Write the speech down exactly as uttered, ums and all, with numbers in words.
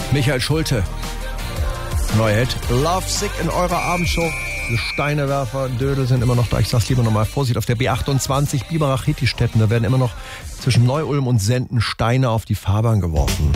Michael Schulte. Neuer Hit. Love Sick in eurer Abendshow. Die Steinewerfer, Dödel sind immer noch da. Ich sag's lieber nochmal. Vorsicht auf der B achtundzwanzig, Biberach-Rietistetten. Da werden immer noch zwischen Neu-Ulm und Senden Steine auf die Fahrbahn geworfen.